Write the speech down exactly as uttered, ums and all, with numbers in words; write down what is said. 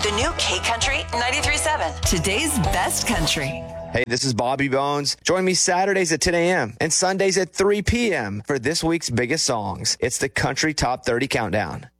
The new K Country ninety-three point seven. Today's best country. Hey, this is Bobby Bones. Join me Saturdays at ten a.m. and Sundays at three p.m. for this week's biggest songs. It's the Country Top thirty Countdown.